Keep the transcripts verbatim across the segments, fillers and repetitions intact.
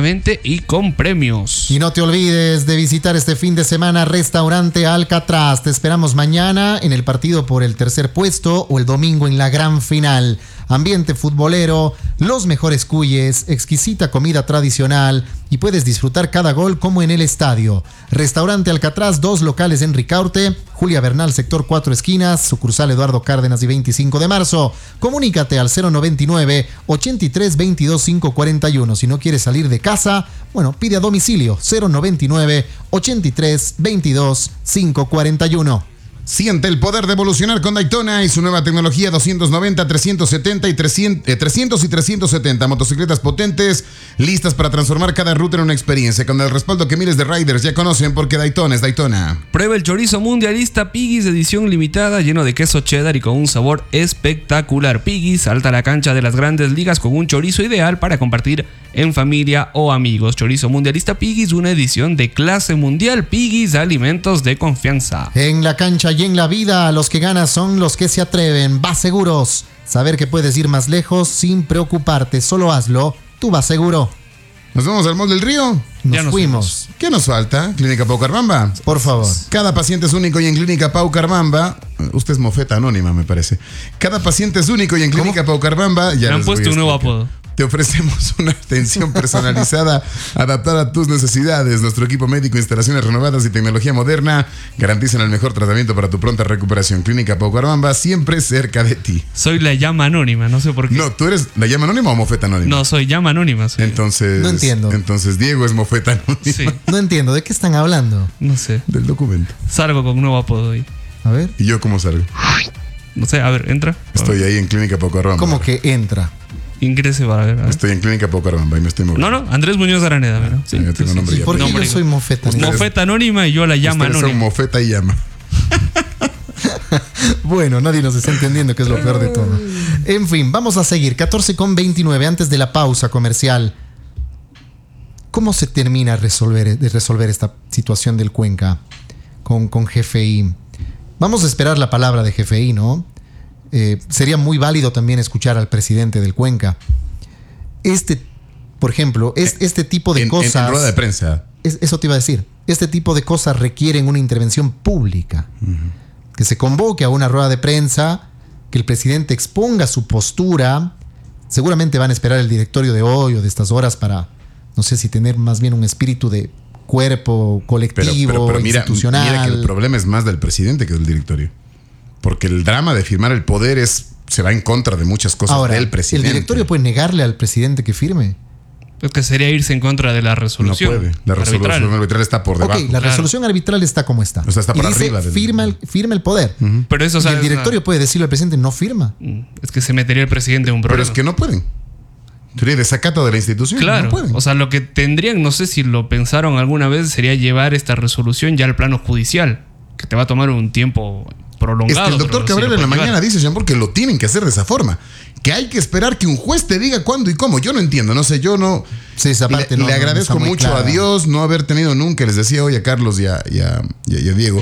gratuitamente y con premios. Y no te olvides de visitar este fin de semana Restaurante Alcatraz. Te esperamos mañana en el partido por el tercer puesto o el domingo en la gran final. Ambiente futbolero, los mejores cuyes, exquisita comida tradicional y puedes disfrutar cada gol como en el estadio. Restaurante Alcatraz, dos locales en Ricaurte, Julia Bernal, sector cuatro esquinas, sucursal Eduardo Cárdenas y veinticinco de marzo. Comunícate al cero noventa y nueve, ochenta y tres, veintidós, quinientos cuarenta y uno. Si no quieres salir de casa, bueno, pide a domicilio cero noventa y nueve, ochenta y tres, veintidós, quinientos cuarenta y uno. Siente el poder de evolucionar con Daytona y su nueva tecnología doscientos noventa, trescientos setenta y trescientos, eh, trescientos y trescientos setenta. Motocicletas potentes, listas para transformar cada ruta en una experiencia. Con el respaldo que miles de riders ya conocen, porque Daytona es Daytona. Prueba el chorizo mundialista Piggy's edición limitada, lleno de queso cheddar y con un sabor espectacular. Piggy's salta a la cancha de las grandes ligas con un chorizo ideal para compartir en familia o amigos. Chorizo mundialista Piggy's, una edición de clase mundial. Piggy's, alimentos de confianza. En la cancha y en la vida, los que ganan son los que se atreven. Vas Seguros. Saber que puedes ir más lejos sin preocuparte. Solo hazlo. Tú vas seguro. ¿Nos vamos al Mall del Río? Nos, Ya nos fuimos. fuimos. ¿Qué nos falta? Clínica Pau Carvamba. Por favor. Cada paciente es único y en Clínica Pau Carvamba, usted es mofeta anónima, me parece. Cada paciente es único y en Clínica Pau Carvamba, ya Me han les voy puesto a un nuevo explicar. apodo. Te ofrecemos una atención personalizada, adaptada a tus necesidades. Nuestro equipo médico, instalaciones renovadas y tecnología moderna garantizan el mejor tratamiento para tu pronta recuperación. Clínica Pau Carvamba, siempre cerca de ti. Soy la llama anónima, no sé por qué. No, ¿tú eres la llama anónima o mofeta anónima? No, soy llama anónima. Soy. Entonces, No entiendo. Entonces Diego es mofeta anónima. Sí, No entiendo, ¿de qué están hablando? no sé. Del documento. Salgo con un nuevo apodo ahí. A ver. ¿Y yo cómo salgo? No sé, a ver, entra. Estoy ahí en Clínica Pau Carvamba. ¿Cómo que entra? Ingrese para ver. A ver. Estoy en Clínica Pau Carvamba y me estoy moviendo. No, no, Andrés Muñoz Araneda, mira. Sí, Ah, yo tengo sí, nombre sí. ya. ¿Por qué Nombre. yo soy mofeta? Ustedes- Mofeta anónima y yo la llama Ustedes son anónima. mofeta y llama. Bueno, nadie nos está entendiendo, que es lo peor de todo. En fin, vamos a seguir. catorce con veintinueve, antes de la pausa comercial. ¿Cómo se termina resolver, de resolver esta situación del Cuenca con, con G F I? Vamos a esperar la palabra de G F I, ¿no? Eh, sería muy válido también escuchar al presidente del Cuenca. Este, por ejemplo, es, este tipo de en, cosas... En, en rueda de prensa. Es- eso te iba a decir. Este tipo de cosas requieren una intervención pública. Uh-huh. Que se convoque a una rueda de prensa, que el presidente exponga su postura. Seguramente van a esperar el directorio de hoy o de estas horas para, no sé si tener más bien un espíritu de cuerpo colectivo, Pero, pero, pero mira, institucional. mira que el problema es más del presidente que del directorio. Porque el drama de firmar el poder es se va en contra de muchas cosas Ahora, del presidente. ¿el directorio puede negarle al presidente que firme? Es que sería irse en contra de la No resolución. puede. La resolución arbitral. arbitral está por debajo. Ok, la claro. resolución arbitral está como está. O sea, está Y por dice, arriba del- firma, el, firma el poder. Ujú. Pero eso, o Y sea, el es directorio una- puede decirle al presidente, no firma. es que se metería el presidente en un Pero problema. es que no pueden. Sería desacato de la institución. Claro, No pueden. o sea, lo que tendrían, no sé si lo pensaron alguna vez, sería llevar esta resolución ya al plano judicial, que te va a tomar un tiempo prolongado. Es que el doctor pero sí Cabrera lo en la pueden mañana llevar. dice, Jean Paul, que lo tienen que hacer de esa forma. Que hay que esperar que un juez te diga cuándo y cómo. Yo no entiendo, no sé, yo no... Sí, esa parte le, no- le no agradezco está muy mucho clara. a Dios no haber tenido nunca, les decía hoy a Carlos y a, y a- y a- y a Diego,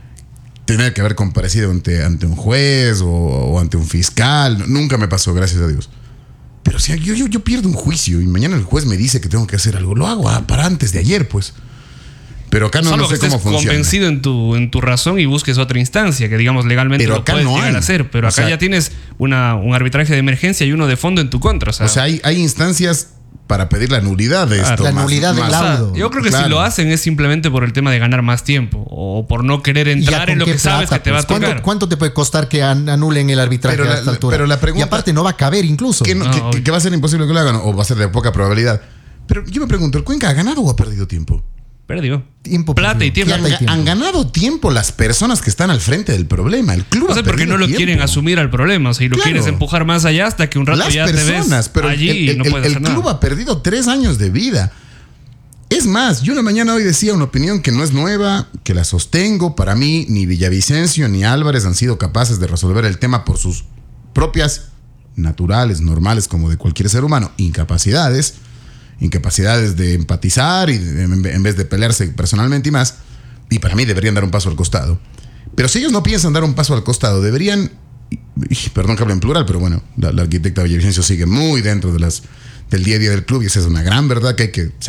tener que haber comparecido ante, ante un juez o, o ante un fiscal. Nunca me pasó, gracias a Dios. Pero si yo, yo, yo pierdo un juicio y mañana el juez me dice que tengo que hacer algo, lo hago ah, para antes de ayer, pues. Pero acá no, Salvo no sé que estés cómo funciona. convencido en tu, en tu razón y busques otra instancia que, digamos, legalmente Pero lo acá puedes no llegar hay. a hacer. Pero O acá sea- ya tienes una, un arbitraje de emergencia y uno de fondo en tu contra. O sea, O sea, hay, hay instancias para pedir la nulidad de Claro. esto. La más- nulidad del más- o sea, laudo. yo creo que Claro. si lo hacen es simplemente por el tema de ganar más tiempo o por no querer ¿Y ya entrar con en lo qué que sabes plata, que te va a pues? ¿Cuánto, tocar. cuánto te puede costar que an- anulen el arbitraje Pero a la- esta altura? pero la pregunta- y aparte no va a caber incluso. que, no- No, que- obvio. que va a ser imposible que lo hagan o va a ser de poca probabilidad. Pero yo me pregunto, ¿el Cuenca ha ganado o ha perdido tiempo? Perdió. Tiempo Plata y perdido. tiempo. Plata y Han, tiempo. han ganado tiempo las personas que están al frente del problema. El club No ha sé por qué perdido no lo tiempo. quieren asumir al problema. O sea, y lo Claro. quieres empujar más allá hasta que un rato Las ya personas, te pero ves allí el, el- y no el- puedes el hacer nada. club ha perdido tres años de vida. Es más, yo en la mañana hoy decía una opinión que no es nueva, que la sostengo. Para mí, ni Villavicencio ni Álvarez han sido capaces de resolver el tema por sus propias, naturales, normales, como de cualquier ser humano, incapacidades. Incapacidades de empatizar y de- en en vez de pelearse personalmente y más. Y para mí deberían dar un paso al costado. Pero si ellos no piensan dar un paso al costado, deberían, y- y perdón que hable en plural, pero bueno, la, la arquitecta Villavicencio sigue muy dentro de las, del día a día del club y esa es una gran verdad que hay que